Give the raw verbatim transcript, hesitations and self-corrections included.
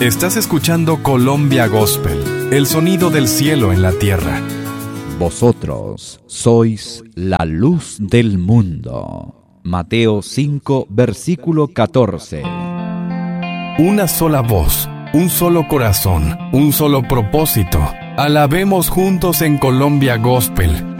Estás escuchando Colombia Gospel, el sonido del cielo en la tierra. Vosotros sois la luz del mundo. Mateo cinco, versículo catorce. Una sola voz, un solo corazón, un solo propósito. Alabemos juntos en Colombia Gospel.